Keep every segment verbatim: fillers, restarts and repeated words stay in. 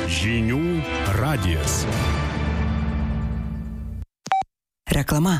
Žinių radijas. Reklama.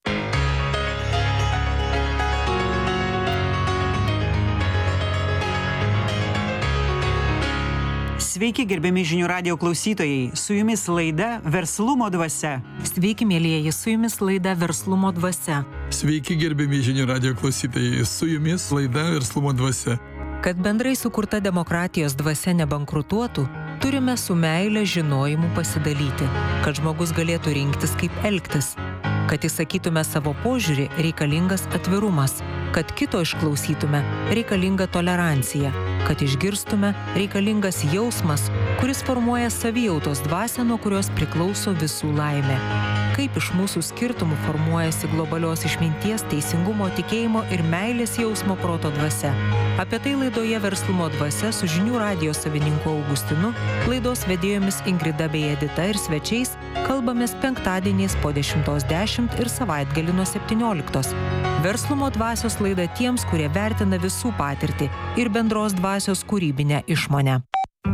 Sveiki, gerbiami Žinių radijo klausytojai. Su jumis laida Verslumo dvasia. Sveiki, mėlyjeji, su jumis laida Verslumo dvasia. Sveiki, gerbiami Žinių radijo klausytojai. Su jumis laida Verslumo dvasia. Kad bendrai sukurta demokratijos dvasia nebankrutuotų, turime su meile žinojimu pasidalyti, kad žmogus galėtų rinktis, kaip elgtis. Kad įsakytume savo požiūrį, reikalingas atvirumas. Kad kito išklausytume, reikalinga tolerancija. Kad išgirstume, reikalingas jausmas, kuris formuoja savijautos dvasią, nuo kurios priklauso visų laimė. Kaip iš mūsų skirtumų formuojasi globalios išminties, teisingumo, tikėjimo ir meilės jausmo proto dvasia. Apie tai laidoje Verslumo dvasia su Žinių radijo savininku Augustinu, laidos vedėjomis Ingrida bei Edita ir svečiais kalbamės penktadieniais po dešimtos dešimt ir savaitgalį nuo septynioliktos. Verslumo dvasios laida tiems, kurie vertina visų patirtį ir bendros dvasios kūrybinę išmonę.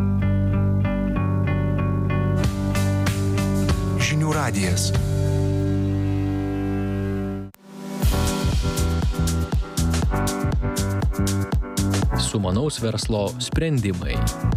Žinių radijas. Sumanaus verslo sprendimai.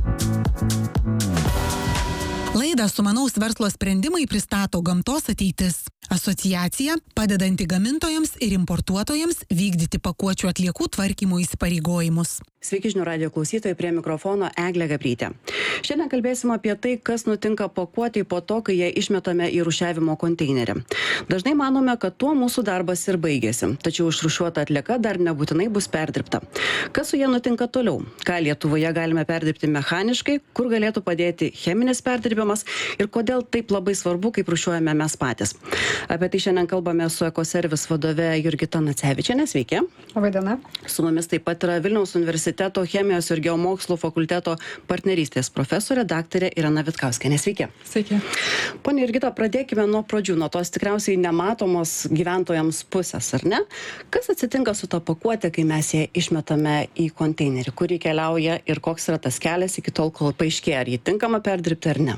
Laidą Sumanaus verslo sprendimai pristato Gamtos ateitis. Asociacija, padedanti gamintojams ir importuotojams vykdyti pakuočių atliekų tvarkymo įsipareigojimus. Sveiki, Žinių radijo klausytojai, prie mikrofono Eglė Gabrytė. Šiandien kalbėsime apie tai, kas nutinka pakuotei po to, kai ją išmetame į rūšiavimo konteinerį. Dažnai manome, kad tuo mūsų darbas ir baigėsi, tačiau išrūšiuota atlieka dar nebūtinai bus perdirbta. Kas su ja nutinka toliau? Ką Lietuvoje galime perdirbti mechaniškai, kur galėtų padėti cheminis perdirbimas ir kodėl taip labai svarbu, kaip rūšiuojame mes patys. Apie tai šiandien kalbame su Ekoservis vadove Jurgita Nacevičienė. Sveiki. Labą dieną. Su mumis taip pat yra Vilniaus universiteto chemijos ir geomokslų fakulteto partnerystės profesorė daktarė Irena Vitkauskienė. Sveiki. Sveiki. Pone Jurgita, pradėkime nuo pradžių, nuo tos tikriausiai nematomos gyventojams pusės, ar ne? Kas atsitinka su ta pakuotė, kai mes ją išmetame į konteinerį, kur ji keliauja ir koks yra tas kelias iki tol, kol paaiškėja, ar jį tinkama perdirbti ar ne?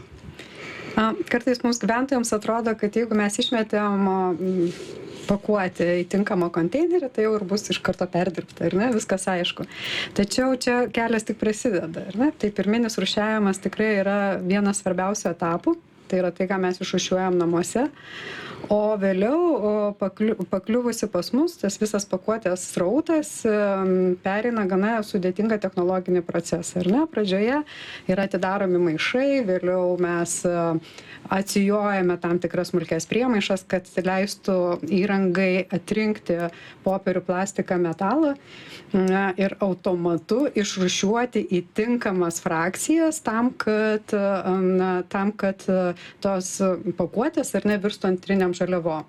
Kartais mums gyventojams atrodo, kad jeigu mes išmetėm pakuoti į tinkamą konteinerį, tai jau ir bus iš karto perdirbta, ar ne? Viskas aišku. Tačiau čia kelias tik prasideda, ar ne? Tai pirminis rūšiavimas tikrai yra vienas svarbiausių etapų. Tai yra tai, ką mes išrūšiuojam namuose. O vėliau pakliu, pakliuvusi pas mus, tas visas pakuotės srautas pereina gana sudėtingą technologinį procesą. Ar ne? Pradžioje yra atidaromi maišai, vėliau mes atsijojame tam tikras smulkės priemaišas, kad leistų įrangai atrinkti popierių, plastiką, metalą na, ir automatu išrūšiuoti į tinkamas frakcijas tam, kad, na, tam, kad tos pakuotės ar ne virstų antriniam žaliavom.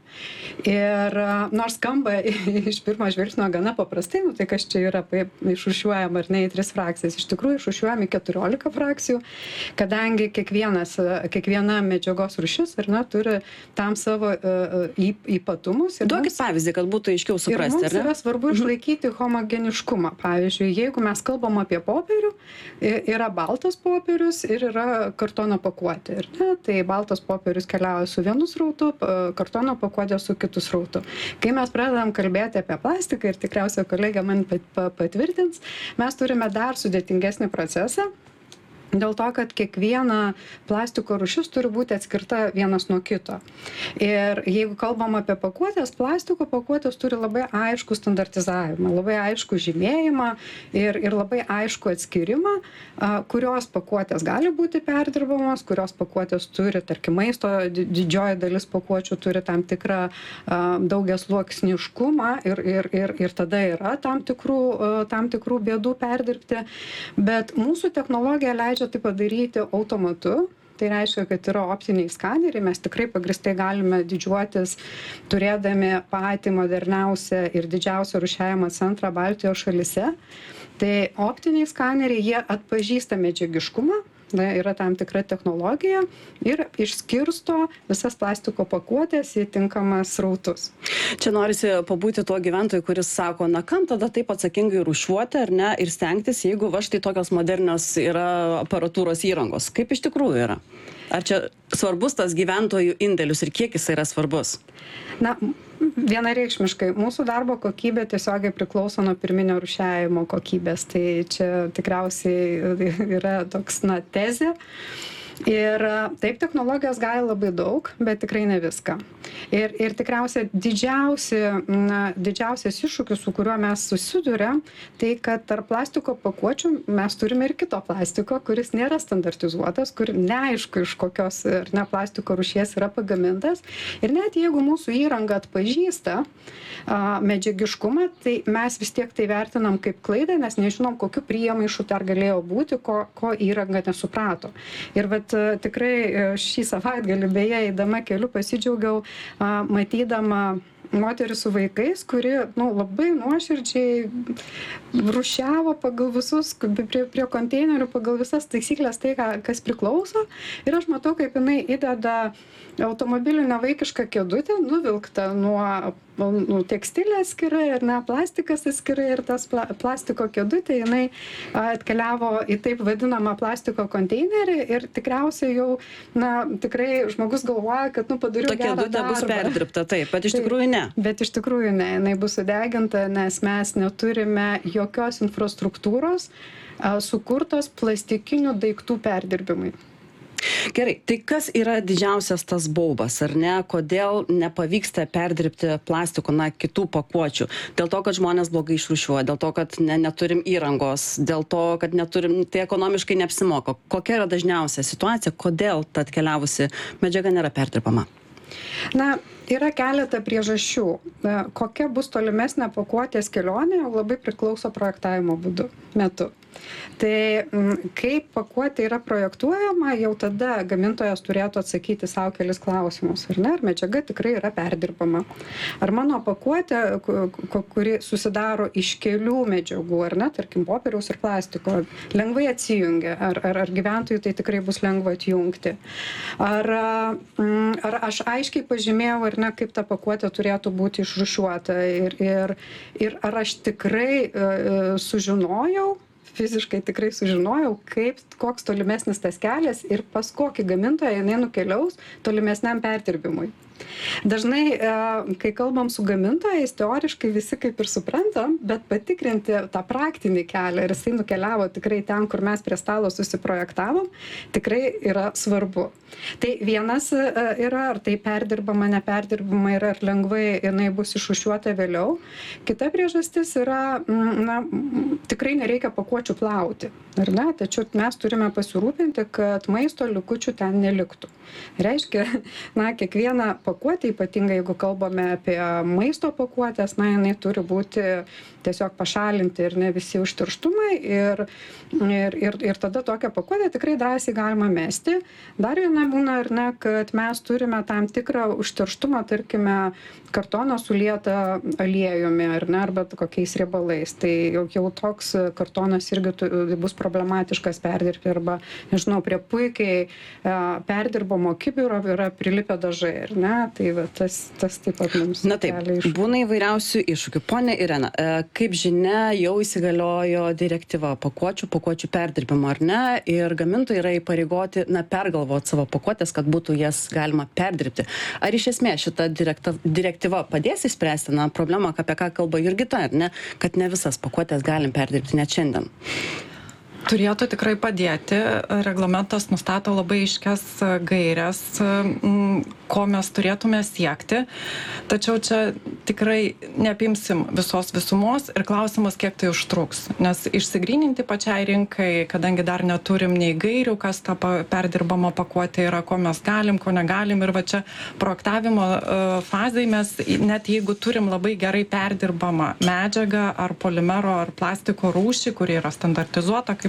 Ir nors skamba iš pirmo žvilgsnio gana paprastai, nu, tai kas čia yra išrūšiuojama ar ne į tris frakcijas. Iš tikrųjų išrūšiuojami keturiolika frakcijų, kadangi kiekvienas, kiekviena medžiagos rūšis ar ne, turi tam savo uh, ypatumus. Duokit pavyzdį, kad būtų aiškiau suprasti. Ir mums yra svarbu išlaikyti homogeniškumą. Pavyzdžiui, jeigu mes kalbam apie popierių, yra baltas popierius ir yra kartono pakuotė. Ir, ne, tai baltas popierius keliauja su vienu srautu, kartono pakuotė su kitu srautu. Kai mes pradedam kalbėti apie plastiką, ir tikriausiai kolegė man patvirtins, mes turime dar sudėtingesnį procesą. Dėl to, kad kiekviena plastiko rūšis turi būti atskirta vienas nuo kito. Ir jeigu kalbam apie pakuotės, plastiko pakuotės turi labai aišku standartizavimą, labai aišku žymėjimą ir, ir labai aišku atskirimą, kurios pakuotės gali būti perdirbamos, kurios pakuotės turi, tarkim, maisto didžioji dalis pakuočių turi tam tikrą daugiasluoksniškumą ir, ir, ir, ir tada yra tam tikrų, tam tikrų bėdų perdirbti. Bet mūsų technologija leidžia tai padaryti automatu. Tai reiškia, kad yra optiniai skaneriai, mes tikrai pagristai galime didžiuotis turėdami patį moderniausią ir didžiausią rūšiavimo centrą Baltijos šalyse. Tai optiniai skaneriai, jie atpažįsta medžiagiškumą na, yra tam tikra technologija ir išskirsto visas plastiko pakuotės į tinkamas srautus. Čia norisi pabūti tuo gyventoju, kuris sako, na kam tada taip atsakingai rūšiuoti, ar ne, ir stengtis, jeigu va štai tokios modernios yra aparatūros įrangos. Kaip iš tikrųjų yra? Ar čia svarbus tas gyventojų indėlius ir kiek jis yra svarbus? Na, vienareikšmiškai, mūsų darbo kokybė tiesiogiai priklauso nuo pirminio rūšiavimo kokybės. Tai čia tikriausiai yra toks, na, tezė. Ir taip, technologijos gali labai daug, bet tikrai ne viską. Ir, ir tikriausiai didžiausi, na, didžiausias iššūkis, su kuriuo mes susiduriam, tai kad tarp plastiko pakuočių mes turime ir kito plastiko, kuris nėra standartizuotas, kur neaišku iš kokios ar ne plastiko rūšies yra pagamintas. Ir net jeigu mūsų įranga atpažįsta a, medžiagiškumą, tai mes vis tiek tai vertinam kaip klaidą, nes nežinom, kokiu priemaišu dar galėjo būti, ko, ko įranga nesuprato. Ir vat, tikrai šį savaitgalį beje eidama keliu pasidžiaugiau a, matydama moterį su vaikais, kuri, nu, labai nuoširdžiai rūšiavo pagal visus, prie, prie konteinerių, pagal visas taisyklės tai, ką, kas priklauso. Ir aš matau, kaip jinai įdeda automobilinę vaikišką kėdutę, nuvilktą nuo nu, tekstilės skirai ir ne plastikas skirai, ir tas pla, plastiko kėdutė, jinai atkeliavo į taip vadinamą plastiko konteinerį ir tikriausiai jau, na, tikrai žmogus galvoja, kad, nu, padariau gerą darbą. Ta kėdutė bus perdirbta, taip, bet iš tikrųjų ne. Bet iš tikrųjų ne, jinai bus sudeginta, nes mes neturime jokios infrastruktūros a, sukurtos plastikinių daiktų perdirbimui. Gerai, tai kas yra didžiausias tas baubas, ar ne? Kodėl nepavyksta perdirbti plastiko, na, kitų pakuočių? Dėl to, kad žmonės blogai išrūšiuoja, dėl to, kad ne, neturim įrangos, dėl to, kad neturim, tai ekonomiškai neapsimoka. Kokia yra dažniausia situacija, kodėl ta atkeliavusi medžiaga nėra perdirbama? Na, yra keletą priežasčių. Kokia bus tolimesnė pakuotės kelionė, labai priklauso projektavimo būdu, metu. Tai kaip pakuotė yra projektuojama, jau tada gamintojas turėtų atsakyti savo kelis klausimus. Ar ne, ar medžiaga tikrai yra perdirbama? Ar mano pakuotė, kuri susidaro iš kelių medžiagų, ar ne, tarkim, popieriaus ir plastiko, lengvai atsijungia? Ar, ar, ar gyventojui tai tikrai bus lengva atjungti? Ar, ar aš aiškiai pažymėjau, ar ne, kaip ta pakuotė turėtų būti išrūšiuota? Ir, ir, ir ar aš tikrai uh, sužinojau, fiziškai tikrai sužinojau, kaip, koks tolimesnis tas kelias ir pas kokį gamintoją jinai nukeliaus tolimesniam perdirbimui. Dažnai, kai kalbam su gamintojais, teoriškai visi kaip ir suprantam, bet patikrinti tą praktinį kelią ir jisai nukeliavo tikrai ten, kur mes prie stalo susiprojektavom, tikrai yra svarbu. Tai vienas yra, ar tai perdirbama, neperdirbama yra, ar lengvai jinai bus išrūšiuota vėliau. Kita priežastis yra, na, tikrai nereikia pakuočių plauti, ar ne? Tačiau mes turime pasirūpinti, kad maisto likučių ten neliktų. Reiškia, na, kiekviena pakuotė, ypatingai jeigu kalbame apie maisto pakuotės, na, jinai turi būti tiesiog pašalinti ir ne visi užterštumai ir, ir, ir, ir tada tokią pakuotę tikrai drąsiai galima mesti. Dar viena būna, ar ne, kad mes turime tam tikrą užterštumą, tarkime, kartoną sulietą aliejumi, ar ne, arba kokiais riebalais. Tai jau, jau toks kartonas irgi bus problematiškas perdirbti, arba, nežinau, prie puikiai perdirbamo kibiro yra prilipę dažai, ar ne? Tai va, tas, tas taip pat mums Na taip, kelia iššūkių. Būna įvairiausių iššūkių. Pone Irena, kaip žinia, jau įsigaliojo direktyva pakuočių, pakuočių perdirbimo, ar ne? Ir gamintojai yra įpareigoti, na, pergalvoti savo pakuotės, kad būtų jas galima perdirbti. Ar iš esmės šita direktyva padės įspręsti, na, problemą, apie ką kalba Jurgita, ar ne? Kad ne visas pakuotės galim perdirbti net šiandien. Turėtų tikrai padėti. Reglamentas nustato labai aiškias gairias, ko mes turėtume siekti. Tačiau čia tikrai neapimsim visos visumos ir klausimas, kiek tai užtruks. Nes išsigryninti pačiai rinkai, kadangi dar neturim nei gairių, kas ta perdirbama pakuotė yra, ko mes galim, ko negalim. Ir va čia projektavimo fazai mes, net jeigu turim labai gerai perdirbamą medžiagą ar polimero ar plastiko rūšį, kuri yra standartizuota, kaip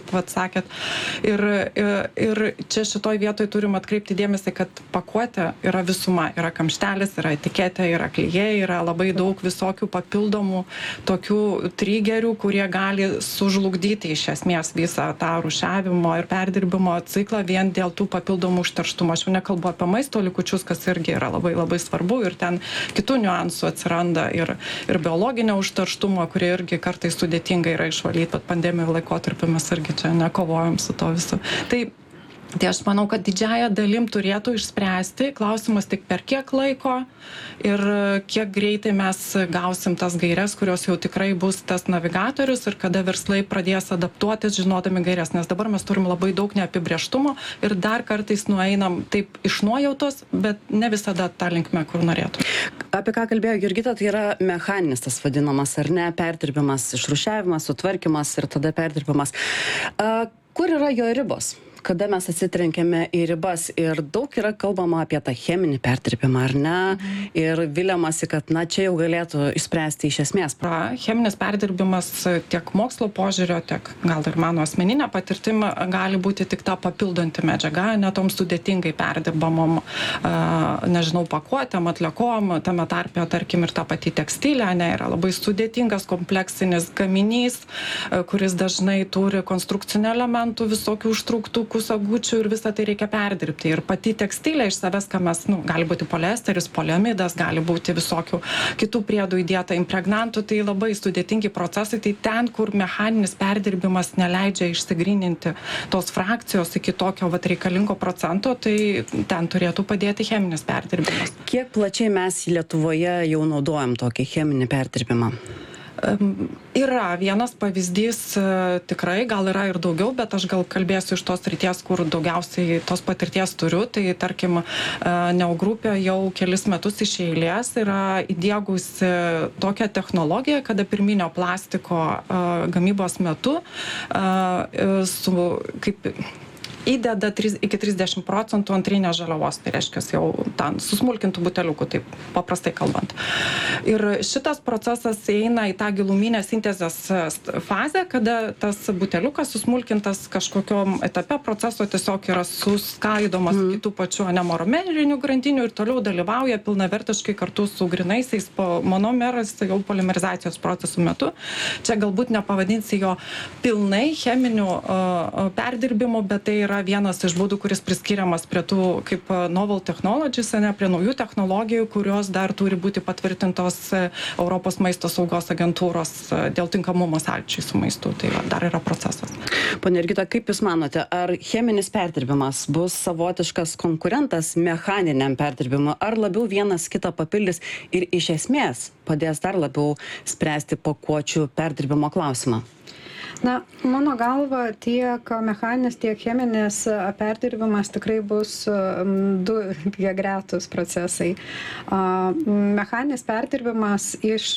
kaip vat sakėt. Ir, ir, ir čia šitoj vietoj turim atkreipti dėmesį, kad pakuotė yra visuma, yra kamštelis, yra etiketė, yra klijai, yra labai daug visokių papildomų tokių trigerių, kurie gali sužlugdyti iš esmės visą tą rūšiavimo ir perdirbimo ciklą vien dėl tų papildomų užterštumų. Aš jau nekalbu apie maisto likučius, kas irgi yra labai labai svarbu ir ten kitų niuansų atsiranda ir, ir biologinio užterštumo, kurie irgi kartais sudėtinga yra išvalyti, bet pandemijų laikotarpiu mes irgi čia nekovojom su to visu. Tai Tai aš manau, kad didžiąją dalim turėtų išspręsti, klausimas tik per kiek laiko ir kiek greitai mes gausim tas gaires, kurios jau tikrai bus tas navigatorius ir kada verslai pradės adaptuotis, žinodami gaires, nes dabar mes turim labai daug neapibrėžtumo ir dar kartais nueinam taip iš nuojautos, bet ne visada tą linkme, kur norėtų. Apie ką kalbėjo Jurgita, tai yra mechaninis tas vadinamas, ar ne, perdirbimas, išrūšiavimas, sutvarkymas ir tada perdirbimas. A, kur yra jo ribos? Kada mes atsitrenkėme į ribas ir daug yra kalbama apie tą cheminį perdirbimą, ar ne? Mhm. Ir viliamasi, kad na, čia jau galėtų išspręsti iš esmės. Pra, cheminis perdirbimas tiek mokslo požiūrio, tiek gal ir mano asmeninė patirtim gali būti tik ta papildanti medžiaga, netom sudėtingai perdirbamom, a, nežinau, pakuotėm, atliekom, tame tarpe, tarkim, ir ta pati tekstilė, ne, yra labai sudėtingas, kompleksinis gaminys, a, kuris dažnai turi konstrukcinių elementų, visokių užtruktų sagučių ir visą tai reikia perdirbti. Ir pati tekstilė iš savęs, ką mes, nu, gali būti poliesteris, poliamidas, gali būti visokių kitų priedų įdėta impregnantų, tai labai sudėtingi procesai, tai ten, kur mechaninis perdirbimas neleidžia išsigryninti tos frakcijos iki tokio vat reikalingo procento, tai ten turėtų padėti cheminis perdirbimas. Kiek plačiai mes Lietuvoje jau naudojam tokį cheminį perdirbimą? Yra vienas pavyzdys, tikrai, gal yra ir daugiau, bet aš gal kalbėsiu iš tos ryties, kur daugiausiai tos patirties turiu. Tai tarkim, Neo grupė jau kelis metus iš eilės yra įdiegusi tokią technologiją, kada pirminio plastiko gamybos metu su, kaip įdeda iki trisdešimt procentų antrinės žaliavos, tai reiškia jau ten susmulkintų buteliukų, taip paprastai kalbant. Ir šitas procesas eina į tą giluminę sintezės fazę, kada tas buteliukas susmulkintas kažkokiom etape proceso tiesiog yra suskaidomas mm. kitų pačių anemomerinių grandinių ir toliau dalyvauja pilnavertiškai kartu su grinaisiais monomerais jau polimerizacijos procesų metu. Čia galbūt nepavadinsi jo pilnai cheminių uh, perdirbimų, bet tai yra vienas iš būdų, kuris priskiriamas prie tų kaip novel technologies, ne, prie naujų technologijų, kurios dar turi būti patvirtintos Europos maisto saugos agentūros dėl tinkamumo sąlyčiai su maistu. Tai va, dar yra procesas. Pone Jurgita, kaip Jūs manote, ar cheminis perdirbimas bus savotiškas konkurentas mechaniniam perdirbimui, ar labiau vienas kitą papildys ir iš esmės padės dar labiau spręsti pakuočių perdirbimo klausimą? Na, mano galva, tiek mechaninis, tiek cheminis perdirbimas tikrai bus du lygiagretūs procesai. Mechaninis perdirbimas iš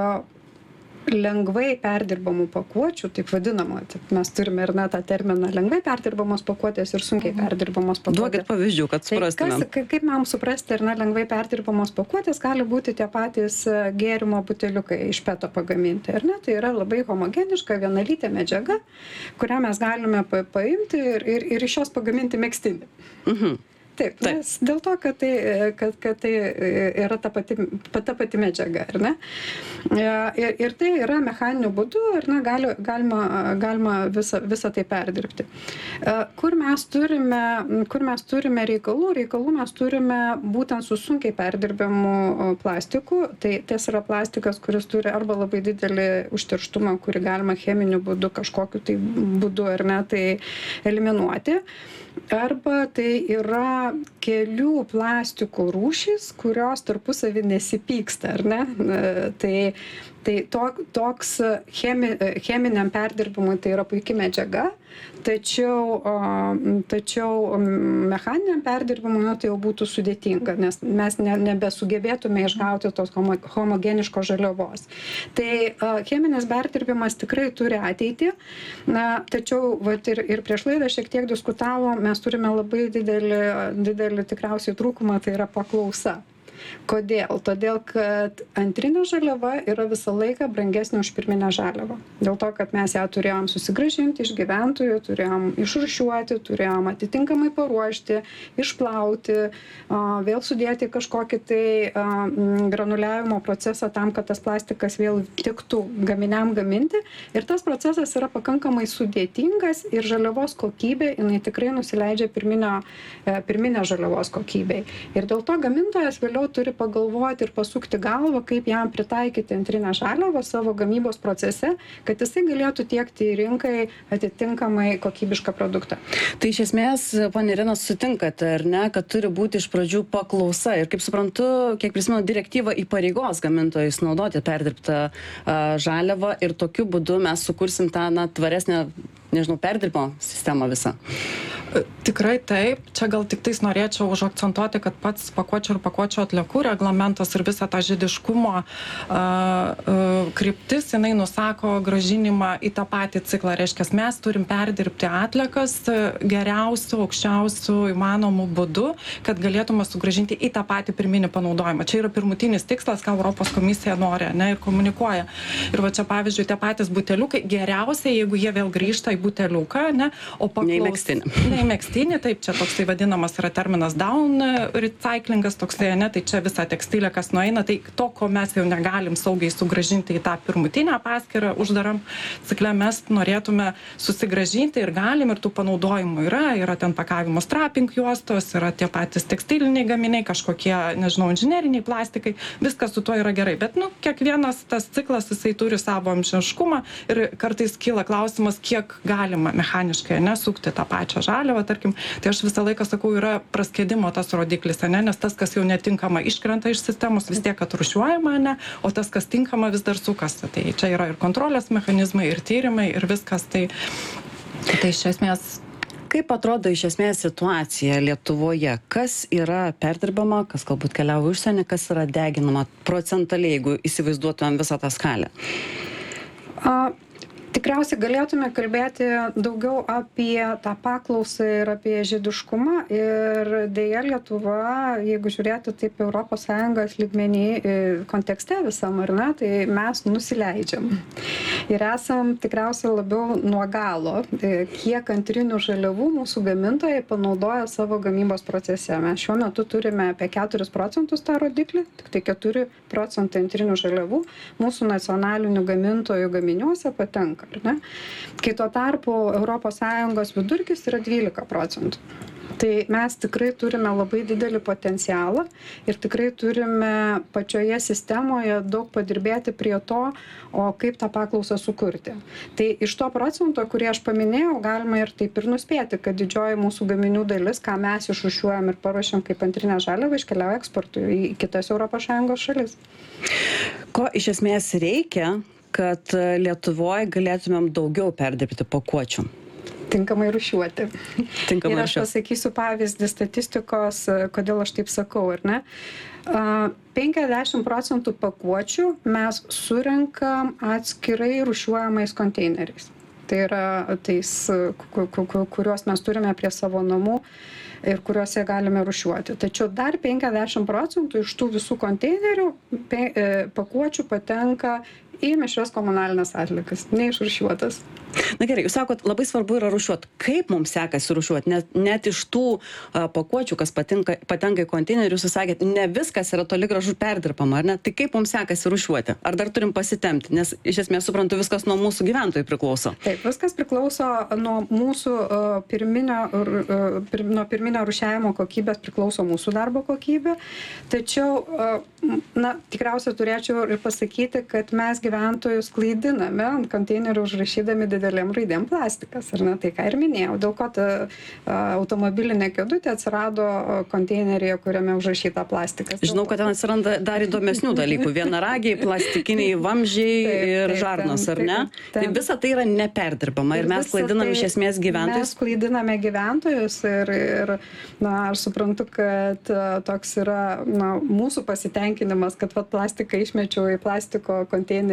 lengvai perdirbamų pakuočių, taip vadinamo, taip mes turime ir na, tą terminą lengvai perdirbamos pakuotės ir sunkiai perdirbamos pakuotės. Duokit pavyzdžių, kad suprastumėm. Tai kas, kaip man suprasti, ir na, lengvai perdirbamos pakuotės gali būti tie patys gėrimo buteliukai iš peto pagaminti. Ir ne, tai yra labai homogeniška, vienalytė medžiaga, kurią mes galime pa paimti ir, ir, ir iš jos pagaminti megztinį. Mhm. Taip, nes dėl to, kad tai, kad, kad tai yra ta pati, ta pati medžiaga, ar ne? Ir, ir tai yra mechaniniu būdu, ir na, gali, galima, galima visą, visą tai perdirbti. Kur mes turime, kur mes turime reikalų? Reikalų mes turime būtent su sunkiai perdirbiamu plastiku. Tai tas yra plastikas, kuris turi arba labai didelį užterštumą, kurį galima cheminiu būdu, kažkokiu tai būdu, ar ne, tai eliminuoti. Arba tai yra kelių plastikų rūšys, kurios tarpusavy nesipyksta, ar ne? Tai, tai to, toks chemi, cheminiam perdirbimui tai yra puikia medžiaga, tačiau, tačiau mechaniniam perdirbimui nu, tai jau būtų sudėtinga, nes mes ne, nebesugebėtume išgauti tos homo, homogeniškos žaliavos. Tai cheminis perdirbimas tikrai turi ateitį, na, tačiau vat, ir, ir prieš laidą šiek tiek diskutavom, mes turime labai didelį, didelį tikriausiai trūkumą, tai yra paklausa. Kodėl? Todėl, kad antrinė žaliava yra visą laiką brangesnė už pirminę žaliavą. Dėl to, kad mes ją turėjom susigrąžinti iš gyventojų, turėjom išrūšiuoti, turėjom atitinkamai paruošti, išplauti, vėl sudėti kažkokį tai granuliavimo procesą tam, kad tas plastikas vėl tiktų gaminiam gaminti. Ir tas procesas yra pakankamai sudėtingas ir žaliavos kokybė, jinai tikrai nusileidžia pirminio, pirminio žaliavos kokybei. Ir dėl to gamintojas vėliau turi pagalvoti ir pasukti galvą, kaip jam pritaikyti antrinę žaliavą savo gamybos procese, kad jisai galėtų tiekti į rinkai atitinkamai kokybišką produktą. Tai iš esmės, ponia Irena, sutinkate, ar ne, kad turi būti iš pradžių paklausa ir, kaip suprantu, kiek prisimenu, direktyva įpareigos gamintojus naudoti perdirbtą a, žaliavą ir tokiu būdu mes sukursim tą na, tvaresnę, nežinau, perdirbimo sistemą visą. Tikrai taip. Čia gal tik tais norėčiau užakcentuoti, kad pats pakuočių ir pakuočių atliekų reglamentas ir visa ta žiediškumo a, a, kryptis, jinai nusako grąžinimą į tą patį ciklą. Reiškia, mes turim perdirbti atliekas geriausių, aukščiausių įmanomų būdų, kad galėtume sugrąžinti į tą patį pirminį panaudojimą. Čia yra pirmutinis tikslas, ką Europos komisija nori, ne, ir komunikuoja. Ir va čia, pavyzdžiui, tie patys buteliukai geriausiai, jeigu jie vėl grįžta į buteliuką, ne, o paklaus... Nei megztinį, taip, čia toksai vadinamas yra terminas down recyclingas, toksai, ne, tai čia visa tekstilė, kas nueina, tai to, ko mes jau negalim saugiai sugrąžinti į tą pirmutinę paskirą uždaram cikle, mes norėtume susigrąžinti ir galim, ir tų panaudojimų yra, yra ten pakavimo strapping juostos, yra tie patys tekstiliniai gaminiai, kažkokie, nežinau, inžineriniai plastikai, viskas su tuo yra gerai, bet, nu, kiekvienas tas ciklas, jisai turi savo amžiškumą ir kartais kyla klausimas, kiek galima mechaniškai nesukti tą pačią žalį. Va, tarkim, tai aš visą laiką sakau, yra praskėdimo tas rodiklis, ne? Nes tas, kas jau netinkama, iškrenta iš sistemos, vis tiek atrušiuojama, ne? O tas, kas tinkama, vis dar sukasi. Tai čia yra ir kontrolės mechanizmai, ir tyrimai, ir viskas. Tai, tai iš esmės... Kaip atrodo iš esmės situacija Lietuvoje? Kas yra perdirbama, kas galbūt keliauja užsienį, kas yra deginama procentaliai, jeigu įsivaizduotumėm visą tą skalę? A... Tikriausiai galėtume kalbėti daugiau apie tą paklausą ir apie žiediškumą ir dėja Lietuva, jeigu žiūrėti taip Europos Sąjungos lygmenį kontekste visam, ar ne, tai mes nusileidžiam. Ir esam tikriausiai labiau nuo galo, kiek antrinių žaliavų mūsų gamintojai panaudoja savo gamybos procese. Mes šiuo metu turime apie keturis procentus tą rodiklį, tik tai keturi procentai antrinių žaliavų mūsų nacionalinių gamintojų gaminiuose patenka. Ar ne? Kai tuo tarpu Europos Sąjungos vidurkis yra dvylika procentų. Tai mes tikrai turime labai didelį potencialą ir tikrai turime pačioje sistemoje daug padirbėti prie to, o kaip tą paklausą sukurti. Tai iš to procento, kurį aš paminėjau, galima ir taip ir nuspėti, kad didžioji mūsų gaminių dalis, ką mes išrūšiuojam ir paruošiam kaip antrinę žaliavą, iškeliauja eksportui į kitas Europos Sąjungos šalis. Ko iš esmės reikia, kad Lietuvoje galėtumėm daugiau perdirbti pakuočių? Tinkamai rūšiuoti. Tinkamai ir aš pasakysiu pavyzdį statistikos, kodėl aš taip sakau, ar ne? penkiasdešimt procentų pakuočių mes surenkam atskirai rūšiuojamais konteineriais. Tai yra tais, kuriuos mes turime prie savo namų ir kuriuose galime rūšiuoti. Tačiau dar penkiasdešimt procentų iš tų visų konteinerių pakuočių patenka į mišrias komunalinės atliekas, neišrūšiuotas. Na gerai, jūs sakot, labai svarbu yra rūšiuoti. Kaip mums sekasi rūšiuoti? Net, net iš tų a, pakuočių, kas patinka, patenka į konteinerius, jūs sakėt, ne viskas yra toli gražu perdirbama, ar ne? Tai kaip mums sekasi rūšiuoti? Ar dar turim pasitemti? Nes iš esmės suprantu, viskas nuo mūsų gyventojų priklauso. Taip, viskas priklauso nuo mūsų uh, pirminio, uh, pir, nuo pirminio rūšiavimo kokybės priklauso mūsų darbo kokybė. Tačiau, uh, na, tikriausiai turėčiau ir pasakyti, kad mes gyventojus klaidiname ant konteinerių užrašydami didelėm raidėm plastikas, ar ne? Tai ką ir minėjau, dėl ko ta automobilinė kėdutė atsirado konteineryje, kuriame užrašyta plastikas. Žinau, kad ten atsiranda dar įdomesnių dalykų. Vienaragiai, plastikiniai vamzdžiai taip, ir taip, žarnos, ar ne? Taip, taip. Tai visa tai yra neperdirbama ir, ir mes klaidiname tai, iš esmės gyventojus. Mes klaidiname gyventojus ir, ir na, aš suprantu, kad toks yra na, mūsų pasitenkinimas, kad vat, plastiką išmečiau į plastiko konteinerį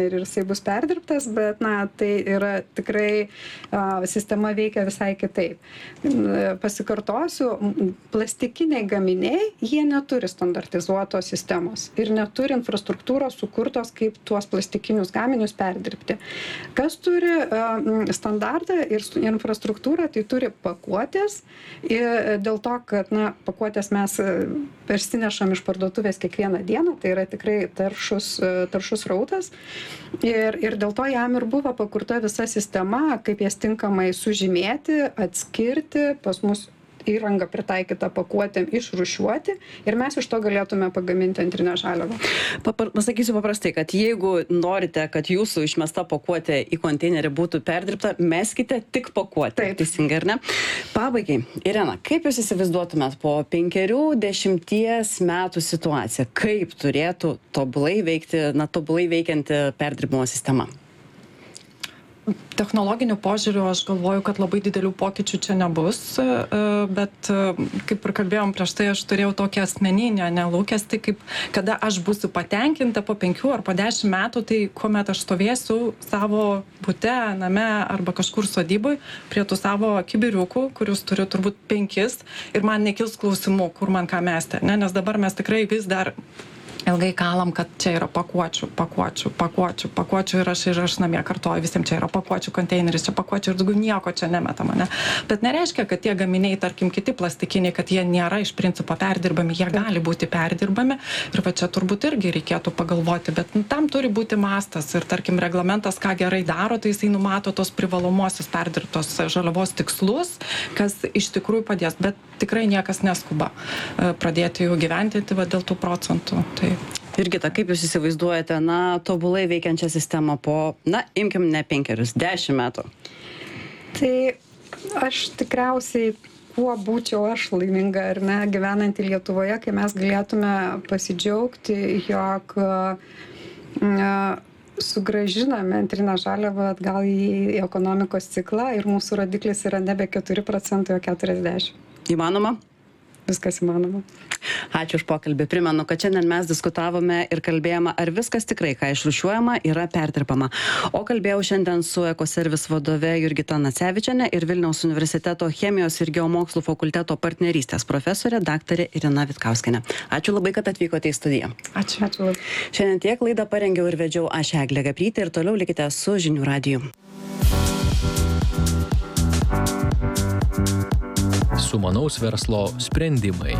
konteinerį ir jisai bus perdirbtas, bet, na, tai yra tikrai a, sistema veikia visai kitaip. Pasikartosiu, plastikiniai gaminiai, jie neturi standartizuotos sistemos ir neturi infrastruktūros sukurtos, kaip tuos plastikinius gaminius perdirbti. Kas turi a, standartą ir infrastruktūrą, tai turi pakuotės, ir dėl to, kad, na, pakuotės mes persinešam iš parduotuvės kiekvieną dieną, tai yra tikrai taršus, taršus rautas. Ir, ir dėl to jam ir buvo pakurta visa sistema, kaip jas tinkamai sužymėti, atskirti, pas mus įranga pritaikyta pakuotėm išrūšiuoti ir mes iš to galėtume pagaminti antrinę žaliavą. Pasakysiu paprastai, kad jeigu norite, kad jūsų išmesta pakuotė į konteinerį būtų perdirbta, meskite tik pakuotę. Taip. Teisingai, ar ne? Pabaigai, Irena, kaip jūs įsivaizduotumėt po penkerių dešimties metų situaciją, kaip turėtų tobulai veikti, na, tobulai veikianti perdirbimo sistema? Technologiniu požiūriu aš galvoju, kad labai didelių pokyčių čia nebus, bet kaip ir kalbėjom prieš tai, aš turėjau tokią asmeninę nelūkestį, kaip kada aš būsiu patenkinta po penkių ar po dešimt metų, tai kuomet aš stovėsiu savo bute, name arba kažkur sodyboj prie tų savo kibiriukų, kurius turiu turbūt penkis ir man nekils klausimų, kur man ką mesti, ne? Nes dabar mes tikrai vis dar ilgai kalam, kad čia yra pakuočių, pakuočių, pakuočių, pakuočių ir aš ir aš namie kartoju, visiems čia yra pakuočių konteineris, čia pakuočių ir daugiau nieko čia nemetama, ne? Bet nereiškia, kad tie gaminiai, tarkim, kiti plastikiniai, kad jie nėra iš principo perdirbami, jie gali būti perdirbami ir va čia turbūt irgi reikėtų pagalvoti, bet nu, tam turi būti mastas ir, tarkim, reglamentas, ką gerai daro, tai jisai numato tos privalomosios perdirbtos žaliavos tikslus, kas iš tikrųjų padės, bet tikrai niekas neskuba pradėti jų gyventinti va dėl tų procentų. Tai Jurgita, kaip jūs įsivaizduojate, na, tobulai veikiančią sistemą po, na, imkim ne penkerius, dešimt metų? Tai aš tikriausiai, kuo būčiau aš laiminga ar ne, gyvenantį Lietuvoje, kai mes galėtume pasidžiaugti, jog na, sugrąžiname antrinę žaliavą atgal į ekonomikos ciklą ir mūsų rodiklis yra nebe keturi procentai, o keturiasdešimt. Įmanoma? Viskas įmanoma. Ačiū už pokalbį. Primenu, kad šiandien mes diskutavome ir kalbėjome, ar viskas tikrai, ką išrūšiuojama, yra perdirbama. O kalbėjau šiandien su Ekoservis vadove Jurgita Nacevičienė ir Vilniaus universiteto chemijos ir geomokslų fakulteto partnerystės profesorė daktarė Irena Vitkauskienė. Ačiū labai, kad atvykote į studiją. Ačiū. Ačiū. Šiandien tiek laidą parengiau ir vedžiau aš, Eglė Gaprytė, ir toliau likite su Žinių radiju. Sumanaus verslo sprendimai.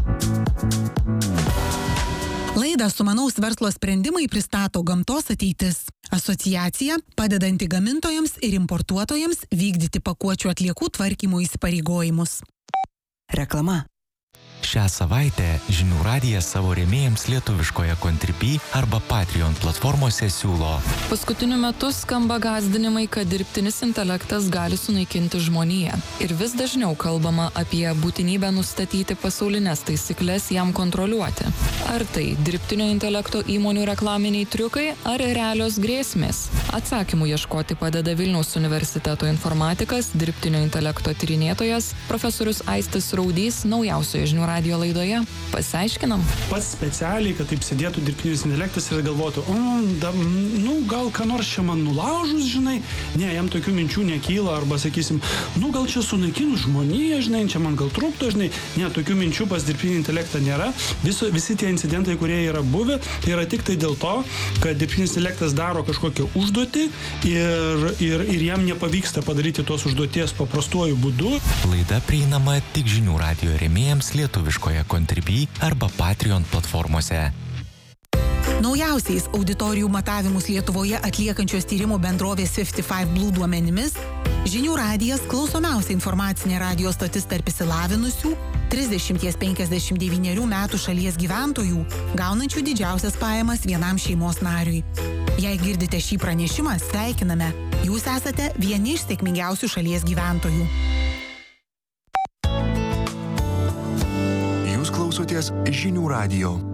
Laidą Sumanaus verslo sprendimai pristato Gamtos ateitis. Asociacija, padedanti gamintojams ir importuotojams vykdyti pakuočių atliekų tvarkymo įsipareigojimus. Reklama. Šią savaitę Žinių radijas savo rėmėjams lietuviškoje Contribui arba Patreon platformose siūlo. Paskutiniu metu skamba gąsdinimai, kad dirbtinis intelektas gali sunaikinti žmoniją. Ir vis dažniau kalbama apie būtinybę nustatyti pasaulinės taisyklės jam kontroliuoti. Ar tai dirbtinio intelekto įmonių reklaminiai triukai, ar realios grėsmės? Atsakymų ieškoti padeda Vilniaus universiteto informatikas, dirbtinio intelekto tyrinėtojas, profesorius Aistis Raudys naujausioje Žinių radijo laidoje. Pasiaiškinam. Pats specialiai, kad taip sėdėtų dirbtinis intelektas ir galvotų, o, da, nu, gal ką nors čia man nulaužus, žinai, ne, jam tokių minčių nekyla, arba sakysim, nu, gal čia sunaikinus žmoniją, žinai, čia man gal trūktų, žinai, ne, tokių minčių pas dirbtinį intelektą nėra. Viso, visi tie incidentai, kurie yra buvę, tai yra tik tai dėl to, kad dirbtinis intelektas daro kažkokią užduotį ir, ir, ir jam nepavyksta padaryti tos užduoties paprastuoju būdu. Laida prieinama tik Žinių radijo rėmėjams lietuviškoje Contribui arba Patreon platformose. Naujausiais auditorijų matavimus Lietuvoje atliekančios tyrimų bendrovės fifty five Blue duomenimis, Žinių radijas klausomiausia informacinė radijo stotis tarp išsilavinusių trisdešimt penkiasdešimt devynių metų šalies gyventojų, gaunančių didžiausias pajamas vienam šeimos nariui. Jei girdite šį pranešimą, sveikiname. Jūs esate vieni iš sėkmingiausių šalies gyventojų. Jūs klausotės Žinių radijo.